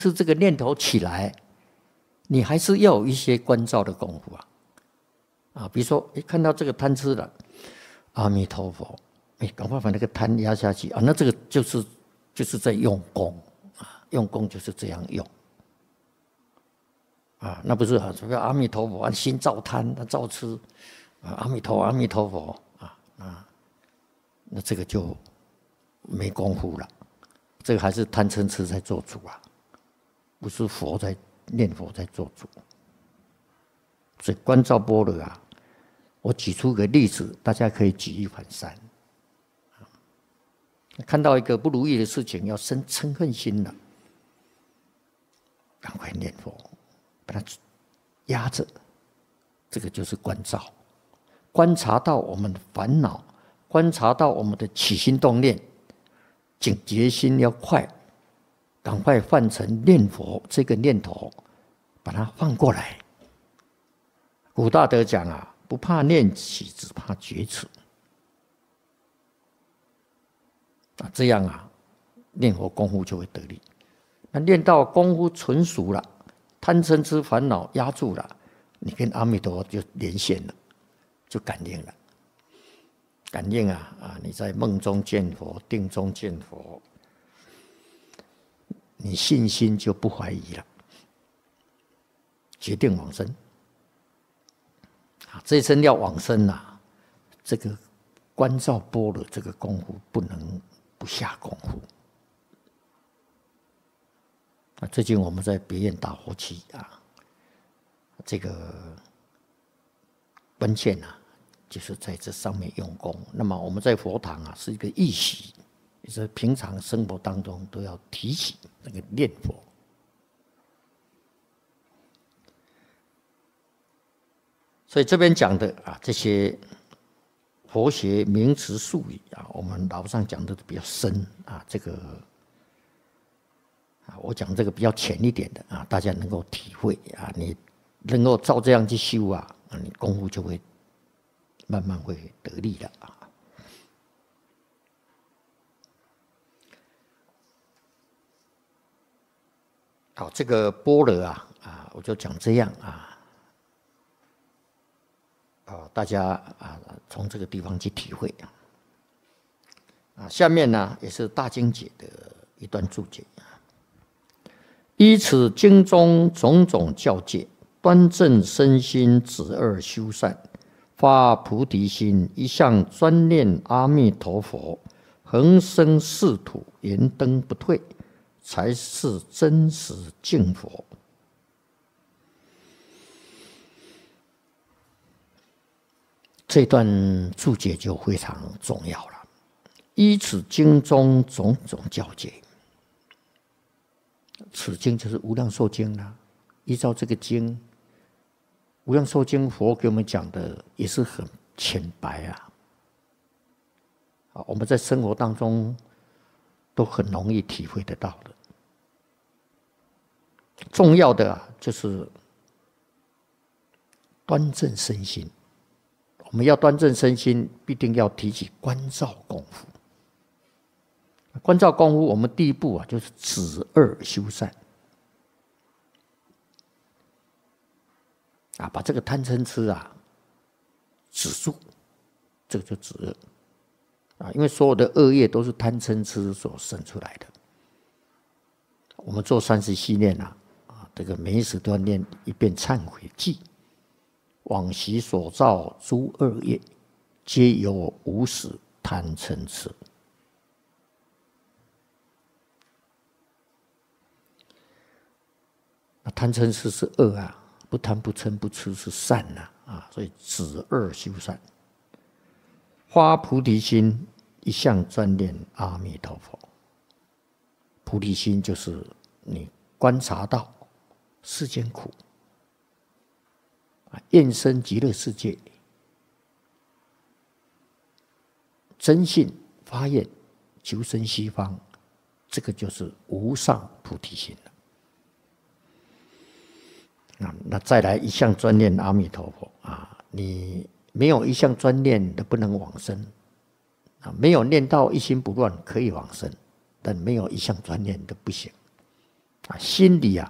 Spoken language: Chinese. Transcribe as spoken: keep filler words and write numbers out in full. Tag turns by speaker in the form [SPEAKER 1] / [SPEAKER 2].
[SPEAKER 1] 是这个念头起来，你还是要有一些关照的功夫啊。啊，比如说，一看到这个贪吃了，阿弥陀佛，哎，赶快把那个贪压下去啊。那这个就是就是在用功啊，用功就是这样用啊。那不是啊，说阿弥陀佛，啊，心照贪，他照吃啊，阿弥陀阿弥陀佛啊啊，那这个就没功夫了。这个还是贪嗔痴在做主啊。不是佛在念佛在做主，所以观照般若啊，我举出个例子，大家可以举一反三。看到一个不如意的事情，要生嗔恨心了，赶快念佛，把它压着，这个就是观照，观察到我们的烦恼，观察到我们的起心动念，警觉心要快。赶快换成念佛这个念头，把它放过来。古大德讲啊，不怕念起，只怕觉迟。啊，这样啊，念佛功夫就会得力。那念到功夫纯熟了，贪嗔痴烦恼压住了，你跟阿弥陀佛就连线了，就感应了。感应啊啊！你在梦中见佛，定中见佛。你信心就不怀疑了，决定往生。啊，这一生要往生啊，这个观照般若这个功夫不能不下功夫。啊，最近我们在别院打火起啊，这个关键啊，就是在这上面用功。那么我们在佛堂啊，是一个预习。就是平常生活当中都要提起那个念佛，所以这边讲的啊，这些佛学名词术语啊，我们老上讲的比较深啊，这个啊，我讲这个比较浅一点的啊，大家能够体会啊，你能够照这样去修啊，你功夫就会慢慢会得力了啊。好，这个般若啊，啊，我就讲这样啊，啊，大家啊，从这个地方去体会啊。啊，下面呢也是大经解的一段注解啊。依此经中种种教戒，端正身心，止恶修善，发菩提心，一向专念阿弥陀佛，恒生净土，燃灯不退。才是真实敬佛。这段注解就非常重要了。依此经中种种教戒，此经就是无量寿经啦。依照这个经，无量寿经佛给我们讲的也是很浅白啊。啊，我们在生活当中都很容易体会得到的。重要的啊，就是端正身心。我们要端正身心，必定要提起观照功夫。观照功夫，我们第一步啊，就是止恶修善。啊，把这个贪嗔痴啊止住，这个就止恶。啊，因为所有的恶业都是贪嗔痴所生出来的。我们做三十系念啊，啊，这个每一时都要念一遍忏悔记，往昔所造诸恶业，皆由无始贪嗔痴。那贪嗔痴是恶啊，不贪不嗔不痴是善啊，啊，所以止恶修善，发菩提心，一向专念阿弥陀佛。菩提心就是你观察到世间苦，愿生极乐世界，真信发愿求生西方，这个就是无上菩提心了。那那再来一向专念阿弥陀佛啊，你没有一向专念的不能往生啊，没有念到一心不乱可以往生，但没有一向专念的不行啊，心里啊